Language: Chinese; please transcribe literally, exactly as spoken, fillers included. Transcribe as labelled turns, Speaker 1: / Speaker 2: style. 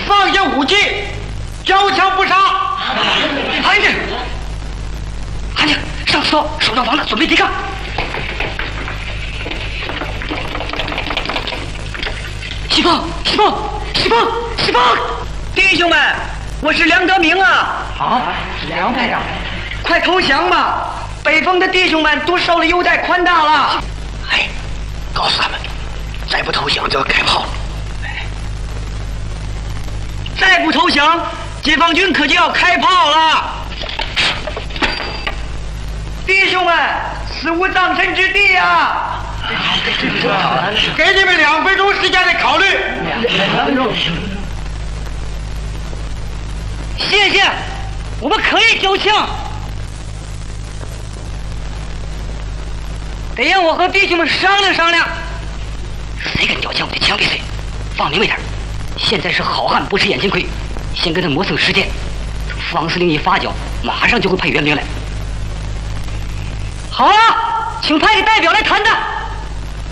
Speaker 1: 放下武器，交枪不杀。
Speaker 2: 安静，安静，上刺刀，守到房子，准备抵抗。西风，西风，西风，西风！弟兄们，我是梁德明啊！
Speaker 1: 啊，梁排长，
Speaker 2: 快投降吧！北方的弟兄们都受了优待宽大了。
Speaker 1: 哎，告诉他们，再不投降就要开炮了。
Speaker 2: 再不投降，解放军可就要开炮了。弟兄们，死无葬身之地啊！
Speaker 1: 给你们两分钟时间来考虑。
Speaker 2: 两分钟。谢谢，我们可以交枪。得让我和弟兄们商量商量。谁敢交枪，我就枪毙谁。放明白点，现在是好汉不吃眼前亏，先跟他磨蹭时间。方司令一发脚，马上就会派援兵来。好啊，请派个代表来谈谈。